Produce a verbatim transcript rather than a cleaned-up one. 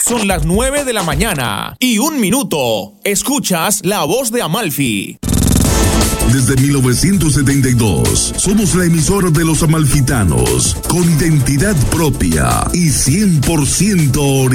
Son las nueve de la mañana y un minuto. Escuchas la voz de Amalfi. Desde mil novecientos setenta y dos, somos la emisora de los amalfitanos, con identidad propia y cien por ciento original.